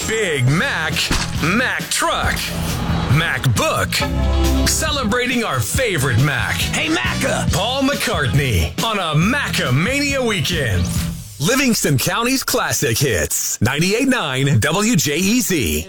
Big Mac, Mac Truck, Mac Book. Celebrating our favorite Mac. Hey, Macca! Paul McCartney on a Mac-a-Mania weekend. Livingston County's classic hits. 98.9 WJEZ.